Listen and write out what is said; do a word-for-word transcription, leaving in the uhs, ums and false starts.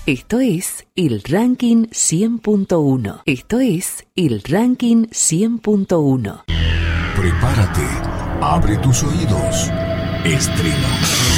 Esto es el Ranking cien punto uno. Esto es el Ranking cien punto uno. Prepárate, abre tus oídos. Estreno.